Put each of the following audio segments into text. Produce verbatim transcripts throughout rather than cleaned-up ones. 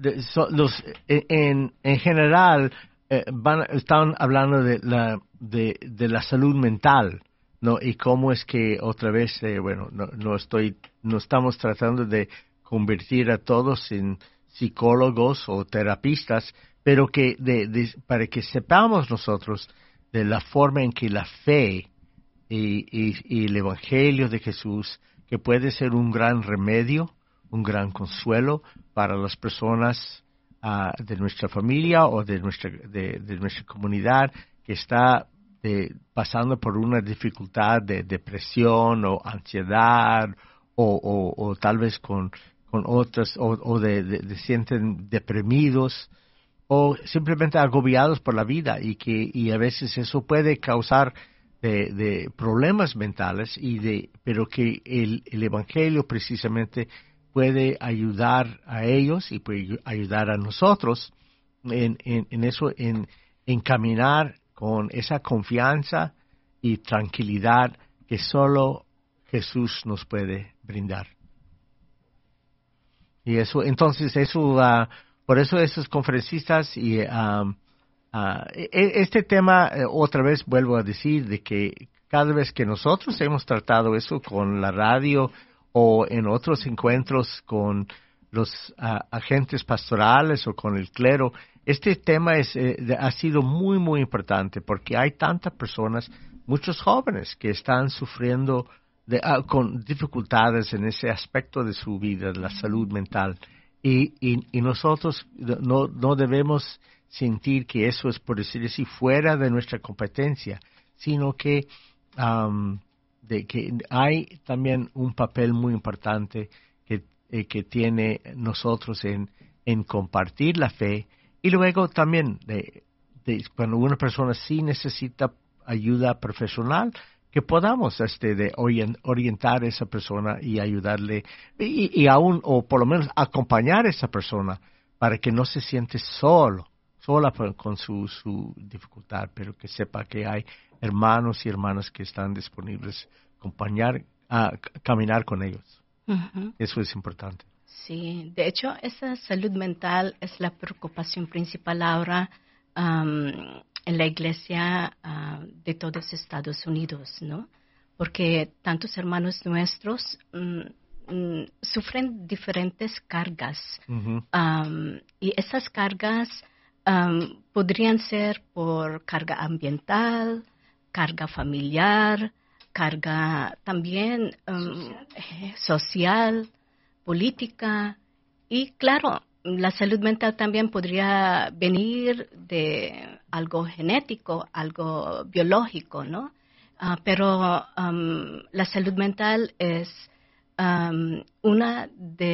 de- so- los, en, en general, eh, van, están hablando de la, de, de la salud mental, ¿no? Y cómo es que otra vez, eh, bueno, no, no estoy, no estamos tratando de convertir a todos en psicólogos o terapistas, pero que de, de- para que sepamos nosotros de la forma en que la fe y, y, y el Evangelio de Jesús, que puede ser un gran remedio, un gran consuelo para las personas ah, de nuestra familia o de nuestra, de, de nuestra comunidad que está eh, pasando por una dificultad de depresión o ansiedad o, o, o tal vez con, con otras, o, o de, de, de sienten deprimidos o simplemente agobiados por la vida y que y a veces eso puede causar de, de problemas mentales y de pero que el, el evangelio precisamente puede ayudar a ellos y puede ayudar a nosotros en, en, en eso en, en caminar con esa confianza y tranquilidad que solo Jesús nos puede brindar. Y eso, entonces, eso, ah, por eso esos conferencistas y am, ah, e- e- este tema, eh, otra vez vuelvo a decir, de que cada vez que nosotros hemos tratado eso con la radio o en otros encuentros con los ah, agentes pastorales o con el clero, este tema es, eh, de- ha sido muy, muy importante porque hay tantas personas, muchos jóvenes que están sufriendo de, ah, con dificultades en ese aspecto de su vida, de la salud mental. Y, y, y nosotros no, no debemos sentir que eso es, por decir así, fuera de nuestra competencia, sino que, am, de que hay también un papel muy importante que, eh, que tiene nosotros en, en compartir la fe y luego también de, de cuando una persona sí necesita ayuda profesional, que podamos este de orien- orientar a esa persona y ayudarle y, y aún o por lo menos acompañar a esa persona para que no se siente solo sola por- con su, su dificultad, pero que sepa que hay hermanos y hermanas que están disponibles acompañar a c- caminar con ellos. Ujú. Eso es importante. Sí, de hecho, esa salud mental es la preocupación principal ahora am, en la iglesia ah, de todos Estados Unidos, ¿no? Porque tantos hermanos nuestros mm, mm, sufren diferentes cargas Ujú, am, y esas cargas am, podrían ser por carga ambiental, carga familiar, carga también am, eh, social, política y claro, la salud mental también podría venir de algo genético, algo biológico, ¿no? Ah, pero am, la salud mental es am, una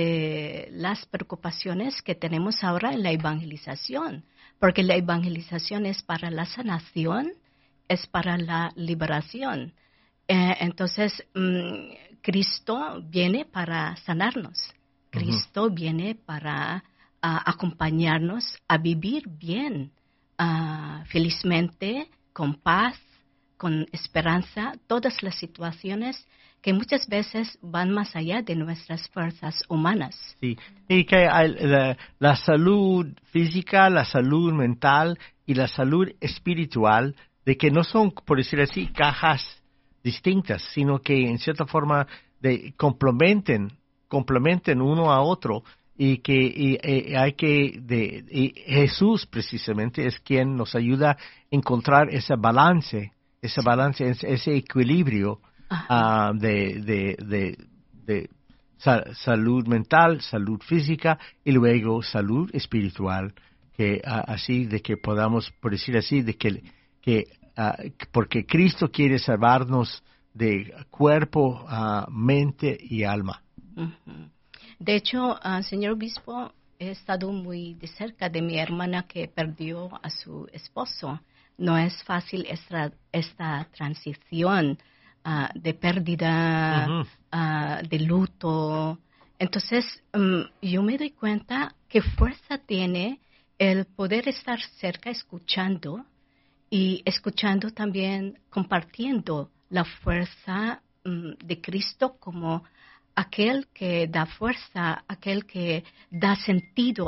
de las preocupaciones que tenemos ahora en la evangelización, porque la evangelización es para la sanación, es para la liberación. Eh, entonces, mm, Cristo viene para sanarnos. ujú. Cristo viene para ah, acompañarnos a vivir bien, ah, felizmente, con paz, con esperanza, todas las situaciones que muchas veces van más allá de nuestras fuerzas humanas. Sí, y que hay la, la salud física, la salud mental y la salud espiritual, de que no son, por decir así, cajas distintas, sino que en cierta forma de complementen, complementen uno a otro y que y, eh, hay que de y Jesús precisamente es quien nos ayuda a encontrar ese balance, ese balance, ese, ese equilibrio Ajá. ah, de, de, de, de sa- salud mental, salud física y luego salud espiritual, que ah, así de que podamos, por decir así, de que, que ah, porque Cristo quiere salvarnos de cuerpo, ah, mente y alma. Ujú. De hecho, ah, señor obispo, he estado muy de cerca de mi hermana que perdió a su esposo. No es fácil esta, esta transición ah, de pérdida, Ujú. ah, de luto. Entonces, mm, yo me doy cuenta qué fuerza tiene el poder estar cerca escuchando y escuchando también, compartiendo la fuerza mm, de Cristo como aquel que da fuerza, aquel que da sentido